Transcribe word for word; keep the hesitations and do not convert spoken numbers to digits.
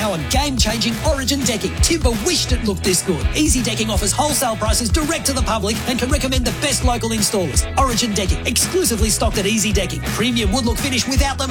now on game-changing Origin decking. Timber wished it looked this good. Easy Decking offers wholesale prices direct to the public and can recommend the best local installers. Origin Decking, exclusively stocked at Easy Decking. Premium wood look finish without the